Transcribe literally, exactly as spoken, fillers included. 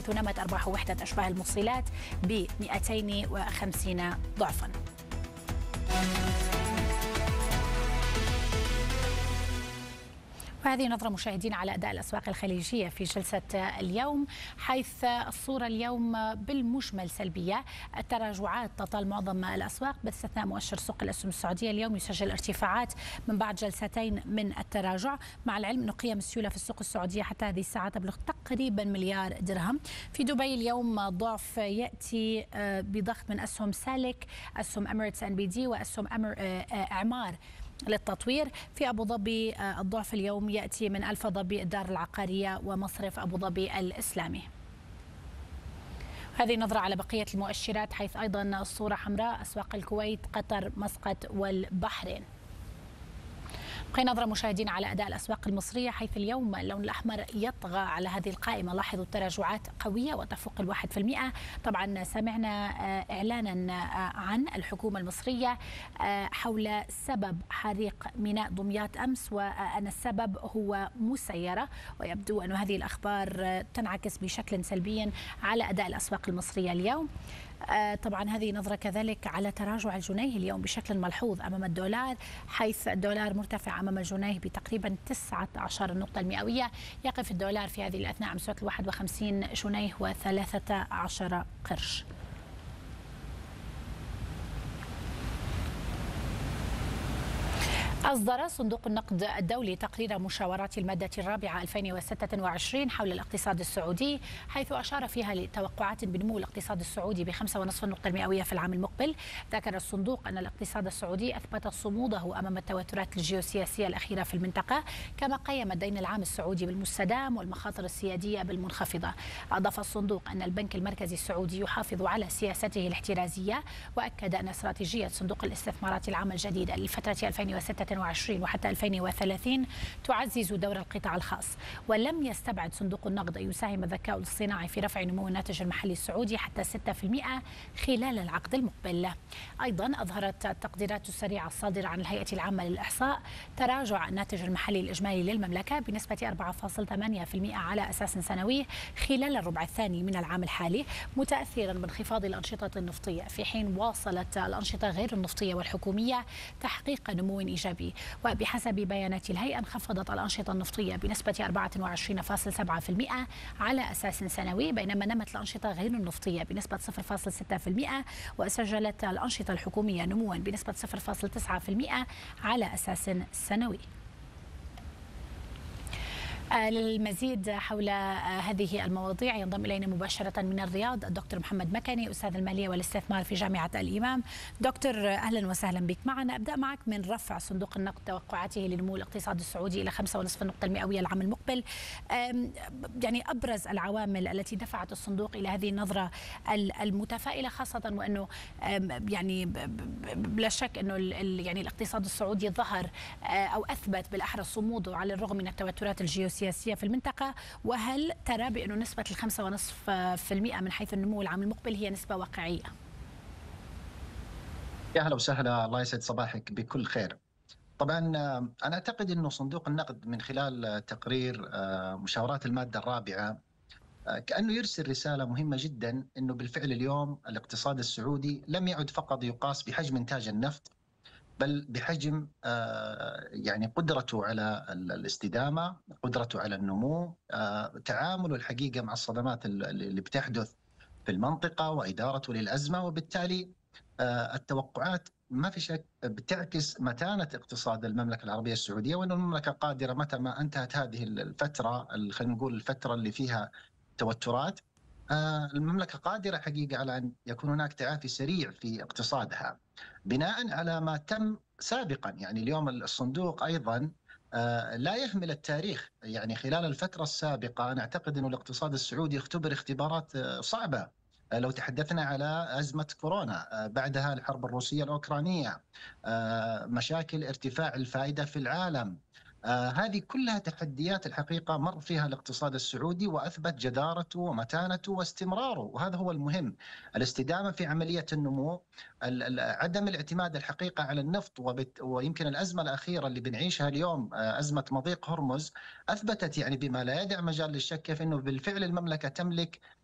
حيث نمت أرباح وحدة أشباه الموصلات ب مئتين وخمسين ضعفا. وهذه نظرة مشاهدين على أداء الأسواق الخليجية في جلسة اليوم، حيث الصورة اليوم بالمجمل سلبية. التراجعات تطال معظم الأسواق باستثناء مؤشر سوق الأسهم السعودية اليوم يسجل ارتفاعات من بعد جلستين من التراجع، مع العلم أنه قيم السيولة في السوق السعودية حتى هذه الساعة تبلغ تقريبا مليار درهم. في دبي اليوم ضعف يأتي بضغط من أسهم سالك، أسهم أميريتس إن بي دي، وأسهم أعمار للتطوير. في أبو ظبي الضعف اليوم يأتي من ألف ظبي الدار العقارية ومصرف أبو ظبي الإسلامي. هذه نظرة على بقية المؤشرات، حيث أيضا الصورة حمراء: أسواق الكويت، قطر، مسقط والبحرين. بقي نظرة مشاهدين على أداء الأسواق المصرية، حيث اليوم اللون الأحمر يطغى على هذه القائمة. لاحظوا التراجعات قوية وتفوق الواحد في المئة. طبعا سمعنا إعلانا عن الحكومة المصرية حول سبب حريق ميناء دمياط أمس، وأن السبب هو مسيرة، ويبدو أن هذه الأخبار تنعكس بشكل سلبي على أداء الأسواق المصرية اليوم. طبعا هذه نظرة كذلك على تراجع الجنيه اليوم بشكل ملحوظ أمام الدولار، حيث الدولار مرتفع أمام الجنيه بتقريبا تسعة عشر النقطة المئوية. يقف الدولار في هذه الأثناء مستوى واحد وخمسين جنيه وثلاثة عشر قرش. أصدر صندوق النقد الدولي تقرير مشاورات المادة الرابعة ألفين وستة وعشرين حول الاقتصاد السعودي، حيث أشار فيها لتوقعات بنمو الاقتصاد السعودي بخمسة ونصف النقطة المئوية في العام المقبل. ذكر الصندوق أن الاقتصاد السعودي أثبت صموده أمام التوترات الجيوسياسية الأخيرة في المنطقة، كما قيم الدين العام السعودي بالمستدام والمخاطر السيادية بالمنخفضة. أضاف الصندوق أن البنك المركزي السعودي يحافظ على سياسته الاحترازية، وأكد أن استراتيجية صندوق الاستثمارات العامة الجديدة للفترة ألفين وستة وعشرين وحتى ألفين وثلاثين تعزز دور القطاع الخاص. ولم يستبعد صندوق النقد أن يساهم الذكاء الاصطناعي في رفع نمو الناتج المحلي السعودي حتى ستة بالمئة خلال العقد المقبل. أيضا أظهرت التقديرات السريعة الصادرة عن الهيئة العامة للإحصاء تراجع الناتج المحلي الإجمالي للمملكة بنسبة أربعة فاصلة ثمانية بالمئة على أساس سنوي خلال الربع الثاني من العام الحالي، متأثرا بانخفاض الأنشطة النفطية، في حين واصلت الأنشطة غير النفطية والحكومية تحقيق نمو إيجابي. وبحسب بيانات الهيئة انخفضت الأنشطة النفطية بنسبة أربعة وعشرين فاصلة سبعة بالمئة على أساس سنوي، بينما نمت الأنشطة غير النفطية بنسبة صفر فاصلة ستة بالمئة، وسجلت الأنشطة الحكومية نموا بنسبة صفر فاصلة تسعة بالمئة على أساس سنوي. للمزيد حول هذه المواضيع ينضم إلينا مباشرة من الرياض الدكتور محمد مكني، أستاذ المالية والاستثمار في جامعة الإمام. دكتور أهلا وسهلا بك معنا. أبدأ معك من رفع صندوق النقد توقعاته لنمو الاقتصاد السعودي إلى خمسة ونصف النقطة المئوية العام المقبل. يعني أبرز العوامل التي دفعت الصندوق إلى هذه النظرة المتفائلة، خاصة وأنه يعني بلا شك أنه يعني الاقتصاد السعودي ظهر أو أثبت بالأحرى صموده على الرغم من التوترات الجيوسياسية السياسية في المنطقة. وهل ترى بأنه نسبة الخمسة ونصف في المئة من حيث النمو العام المقبل هي نسبة واقعية؟ يا هلا وسهلا، الله يسعد صباحك بكل خير. طبعا أنا أعتقد أنه صندوق النقد من خلال تقرير مشاورات المادة الرابعة كأنه يرسل رسالة مهمة جدا، أنه بالفعل اليوم الاقتصاد السعودي لم يعد فقط يقاس بحجم إنتاج النفط، بل بحجم يعني قدرته على الاستدامة، قدرته على النمو، تعامله الحقيقة مع الصدمات اللي بتحدث في المنطقة وإدارته للأزمة. وبالتالي التوقعات ما في شك بتعكس متانة اقتصاد المملكة العربية السعودية، وأن المملكة قادرة متى ما انتهت هذه الفترة، خلينا نقول الفترة اللي فيها توترات، المملكة قادرة حقيقة على أن يكون هناك تعافي سريع في اقتصادها بناء على ما تم سابقا. يعني اليوم الصندوق أيضا لا يهمل التاريخ، يعني خلال الفترة السابقة أنا أعتقد أن الاقتصاد السعودي اختبر اختبارات صعبة. لو تحدثنا على أزمة كورونا، بعدها الحرب الروسية الأوكرانية، مشاكل ارتفاع الفائدة في العالم، آه هذه كلها تحديات الحقيقة مر فيها الاقتصاد السعودي وأثبت جدارته ومتانته واستمراره، وهذا هو المهم. الاستدامة في عملية النمو، عدم الاعتماد الحقيقة على النفط، ويمكن الأزمة الأخيرة اللي بنعيشها اليوم آه أزمة مضيق هرمز أثبتت يعني بما لا يدع مجال للشك كيف أنه بالفعل المملكة تملك